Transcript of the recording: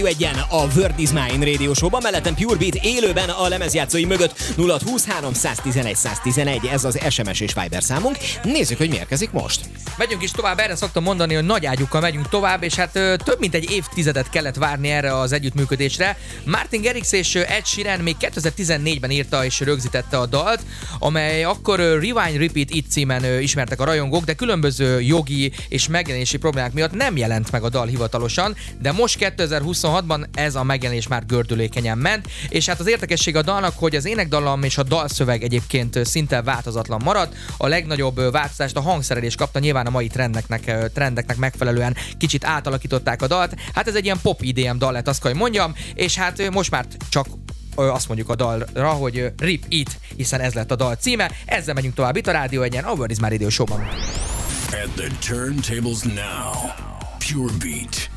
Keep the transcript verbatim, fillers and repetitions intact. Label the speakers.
Speaker 1: Egyen a Word is Mine Radio Show-ban, mellettem Pure Beat élőben a lemezjátszói mögött. Nulla húsz háromszáztizenegy száztizenegy, ez az es em es és Viber számunk. Nézzük, hogy mi érkezik most.
Speaker 2: Megyünk is tovább, erre szoktam mondani, hogy nagy ágyukkal megyünk tovább, és hát ö, több mint egy évtizedet kellett várni erre az együttműködésre. Martin Garrix és Ed Sheeran még kétezer-tizennégyben írta és rögzítette a dalt, amely akkor ö, Rewind Repeat It címen ö, ismertek a rajongók, de különböző jogi és megjelenési problémák miatt nem jelent meg a dal hivatalosan, de most kétezer-huszonhatban ez a megjelenés már gördülékenyen ment, és hát az érdekesség a dalnak, hogy az énekdallam és a dalszöveg egyébként szinte változatlan maradt. A legnagyobb változást a hangszerelés kapta, nyilván a mai trendeknek, trendeknek megfelelően kicsit átalakították a dalt. Hát ez egy ilyen pop i dé em dal lett, azt kell, hogy mondjam, és hát most már csak azt mondjuk a dalra, hogy Rip It, hiszen ez lett a dal címe. Ezzel megyünk tovább itt a Rádió Egyen, a Word is Mine Radio Show-ban.
Speaker 3: At the turntables now, Pure Beat.